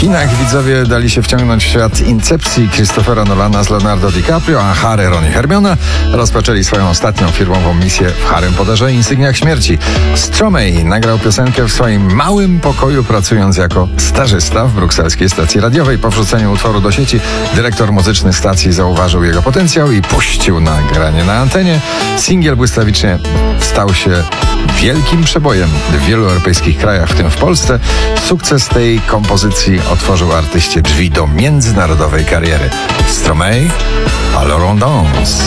Kinach widzowie dali się wciągnąć w świat Incepcji Christophera Nolana z Leonardo DiCaprio, a Harry, Ron i Hermiona rozpoczęli swoją ostatnią firmową misję w Harrym Potterze i Insygniach Śmierci. Stromae nagrał piosenkę w swoim małym pokoju, pracując jako stażysta w brukselskiej stacji radiowej. Po wrzuceniu utworu do sieci dyrektor muzyczny stacji zauważył jego potencjał i puścił nagranie na antenie. Singiel błyskawicznie stał się wielkim przebojem w wielu europejskich krajach, w tym w Polsce. Sukces tej kompozycji otworzył artyście drzwi do międzynarodowej kariery. Stromae, Alors on danse.